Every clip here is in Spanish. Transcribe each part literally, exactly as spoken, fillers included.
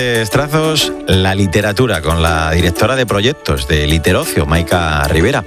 Trazos, la literatura, con la directora de proyectos de Literocio, Maika Rivera.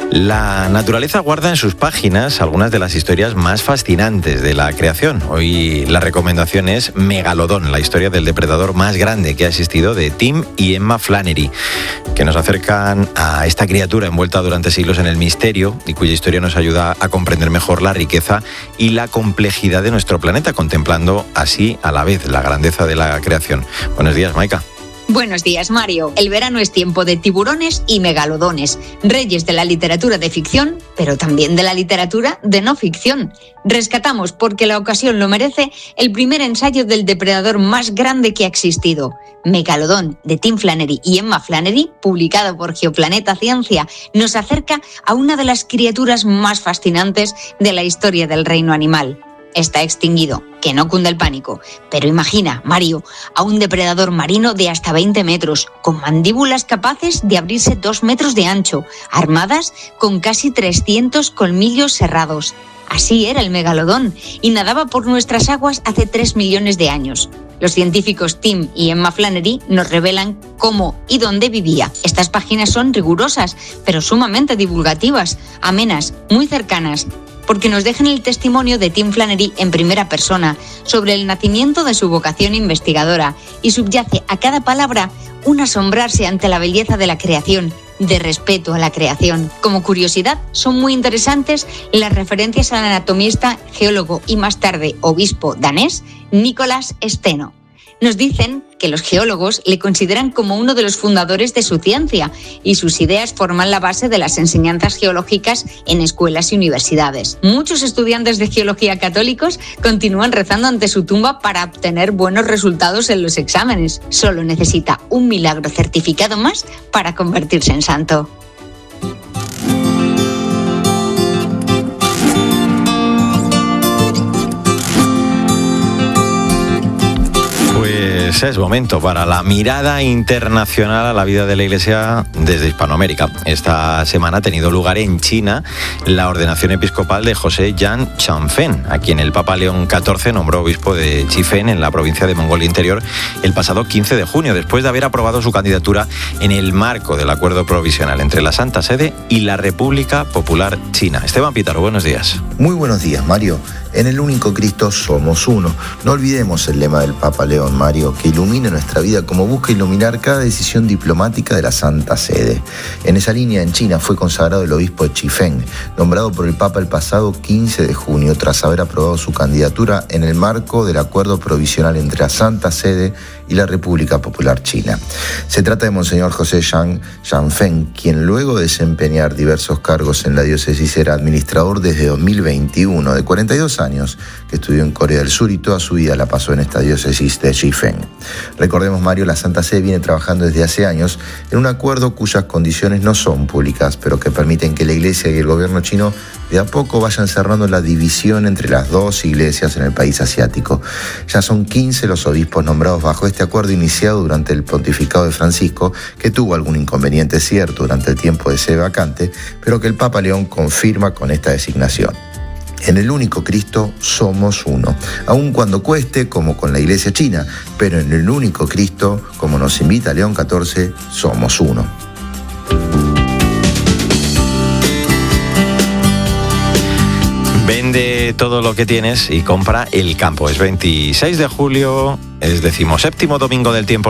La naturaleza guarda en sus páginas algunas de las historias más fascinantes de la creación. Hoy la recomendación es Megalodón, la historia del depredador más grande que ha existido, de Tim y Emma Flannery, que nos acercan a esta criatura envuelta durante siglos en el misterio y cuya historia nos ayuda a comprender mejor la riqueza y la complejidad de nuestro planeta, contemplando así a la vez la grandeza de la creación. Buenos días, Maika. Buenos días, Mario. El verano es tiempo de tiburones y megalodones, reyes de la literatura de ficción, pero también de la literatura de no ficción. Rescatamos, porque la ocasión lo merece, el primer ensayo del depredador más grande que ha existido, Megalodón, de Tim Flannery y Emma Flannery, publicado por Geoplaneta Ciencia, nos acerca a una de las criaturas más fascinantes de la historia del reino animal. Está extinguido, que no cunda el pánico. Pero imagina, Mario, a un depredador marino de hasta veinte metros, con mandíbulas capaces de abrirse dos metros de ancho, armadas con casi trescientos colmillos cerrados. Así era el megalodón, y nadaba por nuestras aguas hace tres millones de años. Los científicos Tim y Emma Flannery nos revelan cómo y dónde vivía. Estas páginas son rigurosas, pero sumamente divulgativas, amenas, muy cercanas, porque nos dejan el testimonio de Tim Flannery en primera persona sobre el nacimiento de su vocación investigadora, y subyace a cada palabra un asombrarse ante la belleza de la creación, de respeto a la creación. Como curiosidad, son muy interesantes las referencias al anatomista, geólogo y más tarde obispo danés, Nicolás Steno. Nos dicen que los geólogos le consideran como uno de los fundadores de su ciencia, y sus ideas forman la base de las enseñanzas geológicas en escuelas y universidades. Muchos estudiantes de geología católicos continúan rezando ante su tumba para obtener buenos resultados en los exámenes. Solo necesita un milagro certificado más para convertirse en santo. Es momento para la mirada internacional a la vida de la Iglesia desde Hispanoamérica. Esta semana ha tenido lugar en China la ordenación episcopal de José Yan Changfen, a quien el Papa León catorce nombró obispo de Chifeng, en la provincia de Mongolia Interior, el pasado quince de junio, después de haber aprobado su candidatura en el marco del acuerdo provisional entre la Santa Sede y la República Popular China. Esteban Pítaro, buenos días. Muy buenos días, Mario. En el único Cristo somos uno. No olvidemos el lema del Papa León, Mario, que ilumine nuestra vida como busca iluminar cada decisión diplomática de la Santa Sede. En esa línea, en China fue consagrado el obispo de Chifeng, nombrado por el Papa el pasado quince de junio, tras haber aprobado su candidatura en el marco del acuerdo provisional entre la Santa Sede y la República Popular China. Se trata de Monseñor José Yan Changfen, quien luego de desempeñar diversos cargos en la diócesis era administrador desde dos mil veintiuno, de cuarenta y dos años, que estudió en Corea del Sur y toda su vida la pasó en esta diócesis de Chifeng. Recordemos, Mario, la Santa Sede viene trabajando desde hace años en un acuerdo cuyas condiciones no son públicas, pero que permiten que la Iglesia y el gobierno chino de a poco vayan cerrando la división entre las dos iglesias en el país asiático. Ya son quince los obispos nombrados bajo este acuerdo iniciado durante el pontificado de Francisco, que tuvo algún inconveniente cierto durante el tiempo de sede vacante, pero que el Papa León confirma con esta designación. En el único Cristo somos uno, aun cuando cueste, como con la Iglesia china, pero en el único Cristo, como nos invita León catorce, somos uno. Vende todo lo que tienes y compra el campo. Es veintiséis de julio, es decimoséptimo domingo del tiempo